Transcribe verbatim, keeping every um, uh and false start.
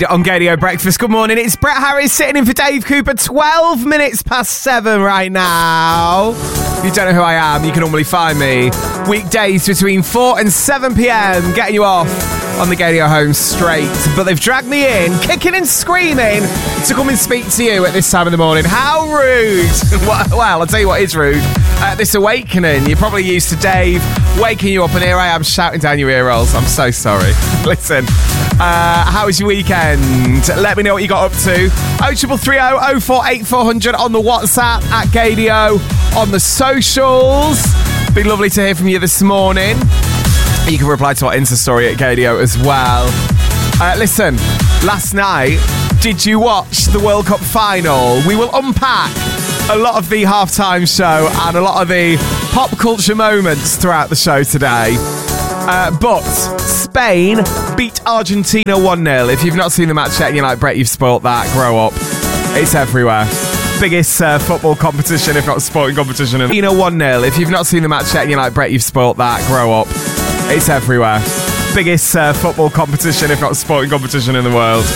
On Gadio Breakfast, good morning. It's Brett Harris sitting in for Dave Cooper. twelve minutes past seven right now. If you don't know who I am, you can normally find me weekdays between four and seven p.m. getting you off on the Gadio home straight. But they've dragged me in, kicking and screaming, to come and speak to you at this time of the morning. How rude. Well, I'll tell you what is rude. At this awakening, you're probably used to Dave waking you up, and here I am shouting down your ear rolls. I'm so sorry. Listen, uh, how was your weekend? Let me know what you got up to. oh three three oh oh four eight four hundred on the WhatsApp, at Gadio on the socials. Been lovely to hear from you this morning. You can reply to our Insta story at Gadio as well. Uh, listen, last night, did you watch the World Cup final? We will unpack a lot of the halftime show and a lot of the pop culture moments throughout the show today. Uh, but Spain beat Argentina one nil. If you've not seen the match yet and you're like, Brett, you've spoilt that, grow up. It's everywhere. Biggest uh, football competition, if not sporting competition. Argentina one nil. If you've not seen the match yet and you're like, Brett, you've spoilt that, grow up. It's everywhere. Biggest uh, football competition, if not sporting competition in the world.